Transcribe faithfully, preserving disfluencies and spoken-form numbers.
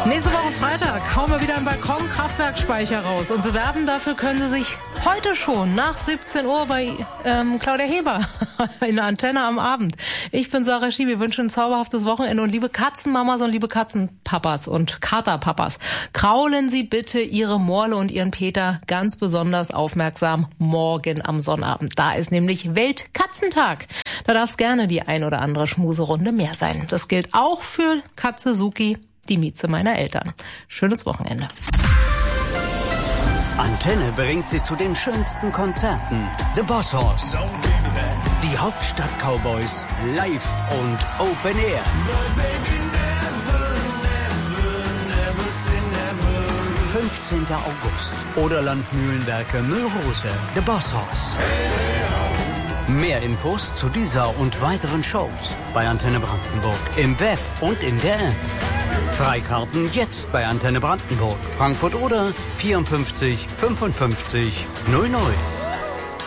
Nächste Woche Freitag hauen wir wieder einen Balkon-Kraftwerkspeicher raus und bewerben dafür können Sie sich heute schon nach siebzehn Uhr bei ähm, Claudia Heber in der Antenne am Abend. Ich bin Sarah Schiebe, wünsche ein zauberhaftes Wochenende und liebe Katzenmamas und liebe Katzenpapas und Katerpapas, kraulen Sie bitte Ihre Morle und Ihren Peter ganz besonders aufmerksam morgen am Sonnabend. Da ist nämlich Weltkatzentag. Da darf es gerne die ein oder andere Schmuserunde mehr sein. Das gilt auch für Katze Suki, die Mieze meiner Eltern. Schönes Wochenende. Antenne bringt sie zu den schönsten Konzerten. The Boss Hoss. Die Hauptstadt Cowboys live und Open Air. fünfzehnten August. Oderland Mühlenwerke Müllrose. The Boss Hoss. Mehr Infos zu dieser und weiteren Shows bei Antenne Brandenburg im Web und in der App. Freikarten jetzt bei Antenne Brandenburg, Frankfurt oder vierundfünfzig fünfundfünfzig null null.